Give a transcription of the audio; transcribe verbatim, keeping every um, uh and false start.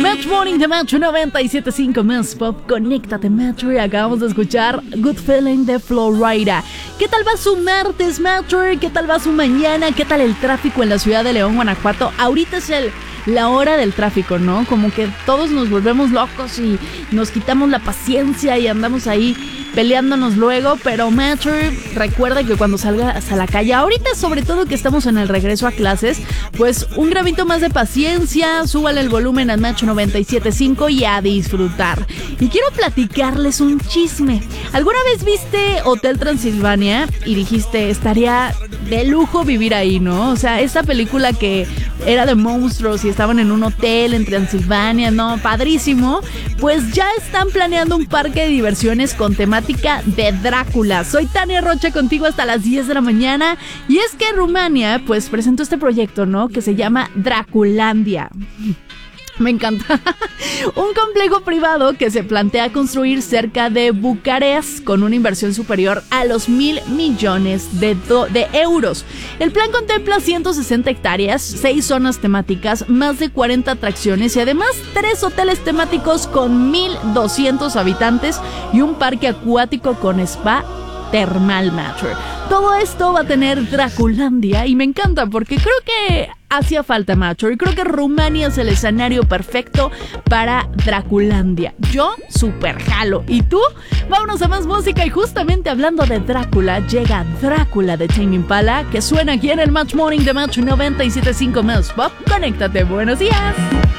Match Morning de Metro noventa y siete punto cinco Más Pop. Conéctate, Metro. Y acabamos de escuchar Good Feeling de Florida. ¿Qué tal va su martes, Metro? ¿Qué tal va su mañana? ¿Qué tal el tráfico en la ciudad de León, Guanajuato? Ahorita es el... la hora del tráfico, ¿no? Como que todos nos volvemos locos y nos quitamos la paciencia y andamos ahí peleándonos luego, pero Metro, recuerda que cuando salgas a la calle, ahorita sobre todo que estamos en el regreso a clases, pues un gramito más de paciencia, súbale el volumen a Metro noventa y siete punto cinco y a disfrutar. Y quiero platicarles un chisme. ¿Alguna vez viste Hotel Transilvania y dijiste, estaría de lujo vivir ahí, ¿no? O sea, esta película que era de monstruos y estaban en un hotel en Transilvania, ¿no? Padrísimo. Pues ya están planeando un parque de diversiones con temática de Drácula. Soy Tania Rocha, contigo hasta las diez de la mañana. Y es que Rumania, pues, presentó este proyecto, ¿no? Que se llama Draculandia. Me encanta. Un complejo privado que se plantea construir cerca de Bucarest con una inversión superior a los mil millones de, do- de euros. El plan contempla ciento sesenta hectáreas, seis zonas temáticas, más de cuarenta atracciones y además tres hoteles temáticos con mil doscientos habitantes y un parque acuático con spa termal, Matter. Todo esto va a tener Draculandia y me encanta porque creo que hacía falta, Matter, y creo que Rumania es el escenario perfecto para Draculandia. Yo super jalo. ¿Y tú? Vámonos a más música y justamente hablando de Drácula, llega Drácula de Tame Impala que suena aquí en el Match Morning de Match noventa y siete punto cinco Más Pop. Conéctate, buenos días.